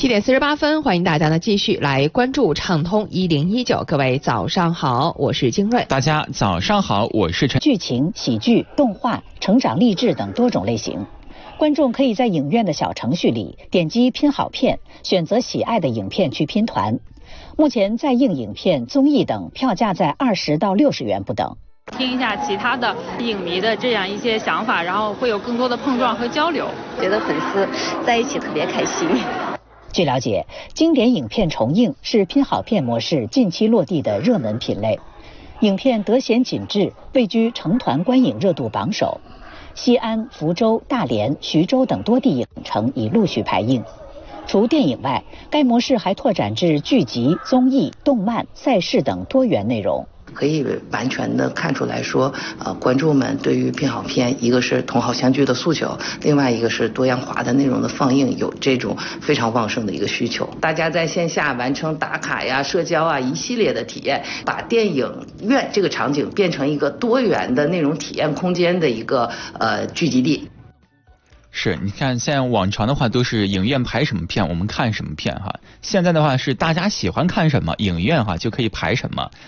7:48，欢迎大家呢继续来关注畅通1019。各位早上好，我是金瑞。 大家早上好，我是陈。 剧情、喜剧、动画、成长励志等多种类型，观众可以在影院的小程序里点击拼好片，选择喜爱的影片去拼团。目前在映影片、综艺等票价在20到60元不等。 听一下其他的影迷的这样一些想法，然后会有更多的碰撞和交流， 觉得粉丝在一起特别开心。 据了解，经典影片重映是拼好片模式近期落地的热门品类。影片得闲紧致，位居成团观影热度榜首。西安、福州、大连、徐州等多地影城已陆续排映。除电影外，该模式还拓展至剧集、综艺、动漫、赛事等多元内容。 可以完全的看出来说，观众们对于拼好片，一个是同好相聚的诉求，另外一个是多样化的内容的放映，有这种非常旺盛的一个需求。大家在线下完成打卡呀、社交啊一系列的体验，把电影院这个场景变成一个多元的内容体验空间的一个聚集地。 是，你看现在往常的话都是影院排什么片我们看什么片哈，现在的话是大家喜欢看什么影院哈就可以排什么。